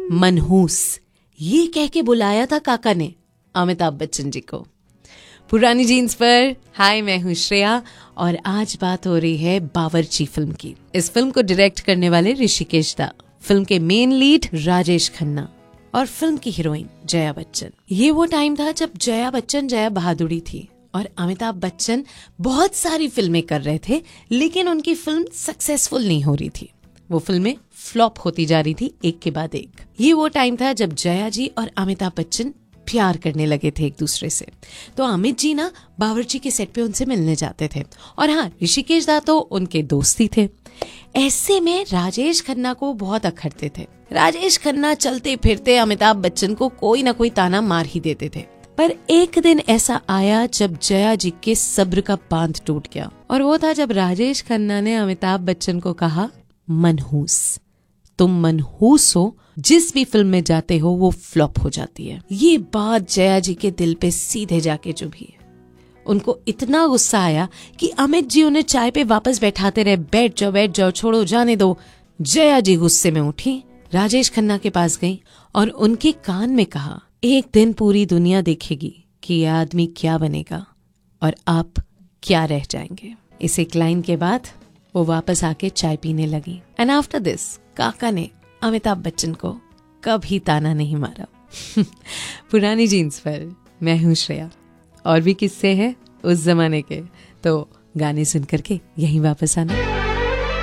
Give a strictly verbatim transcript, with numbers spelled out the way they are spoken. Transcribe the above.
मनहूस, ये कह के बुलाया था काका ने अमिताभ बच्चन जी को। पुरानी जीन्स पर हाय, मैं हूँ श्रेया और आज बात हो रही है बावर्ची फिल्म की। इस फिल्म को डायरेक्ट करने वाले ऋषिकेश दा, फिल्म के मेन लीड राजेश खन्ना और फिल्म की हीरोइन जया बच्चन। ये वो टाइम था जब जया बच्चन जया बहादुरी थी और अमिताभ बच्चन बहुत सारी फिल्में कर रहे थे, लेकिन उनकी फिल्म सक्सेसफुल नहीं हो रही थी। वो फिल्में फ्लॉप होती जा रही थी एक के बाद एक। ये वो टाइम था जब जया जी और अमिताभ बच्चन प्यार करने लगे थे एक दूसरे से। तो अमित जी ना बावर्ची के सेट पे उनसे मिलने जाते थे और हाँ, ऋषिकेश दा तो उनके दोस्त ही थे। ऐसे में राजेश खन्ना को बहुत अखरते थे। राजेश खन्ना चलते फिरते अमिताभ बच्चन को कोई ना कोई ताना मार ही देते थे। पर एक दिन ऐसा आया जब जया जी के सब्र का बांध टूट गया और वो था जब राजेश खन्ना ने अमिताभ बच्चन को कहा, मनहूस, तुम मनहूस हो, जिस भी फिल्म में जाते हो वो फ्लॉप हो जाती है। ये बात जया जी के दिल पे सीधे जाके चुभी। उनको इतना गुस्सा आया कि अमित जी उन्हें चाय पे वापस बैठाते रहे, बैठ जाओ बैठ जाओ, छोड़ो जाने दो। जया जी गुस्से में उठी, राजेश खन्ना के पास गई और उनके कान में कहा, एक दिन पूरी दुनिया देखेगी कि यह आदमी क्या बनेगा और आप क्या रह जाएंगे। इस एक लाइन के बाद वो वापस आके चाय पीने लगी। एंड आफ्टर दिस काका ने अमिताभ बच्चन को कभी ताना नहीं मारा। पुरानी जीन्स पर मैं हूँ श्रेया। और भी किस्से हैं उस जमाने के, तो गाने सुन करके यहीं वापस आना।